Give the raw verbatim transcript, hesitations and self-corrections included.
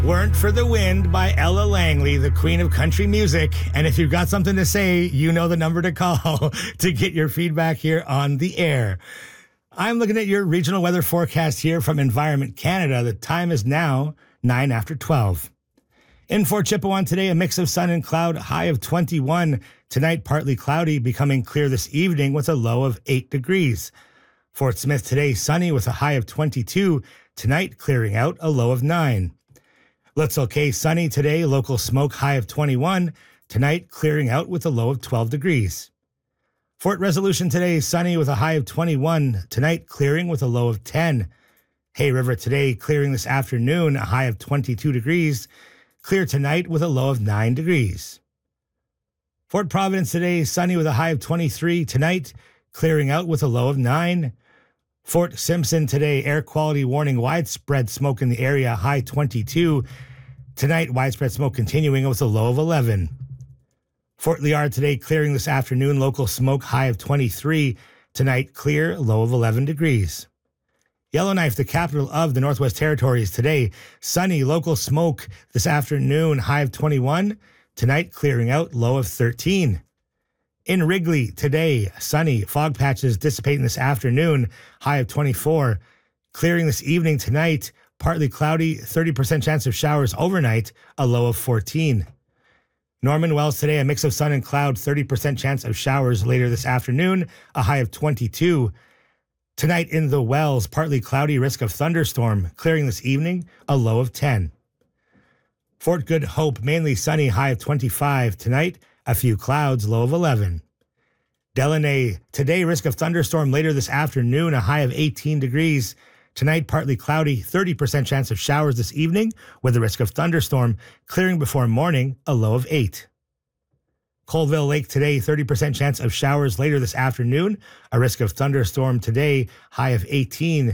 Weren't for the Wind by Ella Langley, the queen of country music. And if you've got something to say, you know the number to call to get your feedback here on the air. I'm looking at your regional weather forecast here from Environment Canada. The time is now nine after twelve. In Fort Chipewyan today, a mix of sun and cloud, high of twenty-one. Tonight, partly cloudy, becoming clear this evening with a low of eight degrees. Fort Smith today, sunny with a high of twenty-two. Tonight, clearing out, a low of nine. Litzel Cay, sunny today, local smoke, high of twenty-one. Tonight, clearing out with a low of twelve degrees. Fort Resolution today, sunny with a high of twenty-one. Tonight, clearing with a low of ten. Hay River today, clearing this afternoon, a high of twenty-two degrees. Clear tonight with a low of nine degrees. Fort Providence today, sunny with a high of twenty-three. Tonight, clearing out with a low of nine. Fort Simpson today, air quality warning, widespread smoke in the area, high twenty-two. Tonight, widespread smoke continuing with a low of eleven. Fort Liard today, clearing this afternoon, local smoke, high of twenty-three. Tonight, clear, low of eleven degrees. Yellowknife, the capital of the Northwest Territories, today, sunny, local smoke this afternoon, high of twenty-one. Tonight, clearing out, low of thirteen. In Wrigley, today, sunny, fog patches dissipating this afternoon, high of twenty-four. Clearing this evening tonight, partly cloudy, thirty percent chance of showers overnight, a low of fourteen. Norman Wells today, a mix of sun and cloud, thirty percent chance of showers later this afternoon, a high of twenty-two. Tonight in the Wells, partly cloudy, risk of thunderstorm. Clearing this evening, a low of ten. Fort Good Hope, mainly sunny, high of twenty-five. Tonight, a few clouds, low of eleven. Delaney, today, risk of thunderstorm later this afternoon, a high of eighteen degrees. Tonight, partly cloudy, thirty percent chance of showers this evening with a risk of thunderstorm. Clearing before morning, a low of eight. Colville Lake today, thirty percent chance of showers later this afternoon. A risk of thunderstorm today, high of eighteen.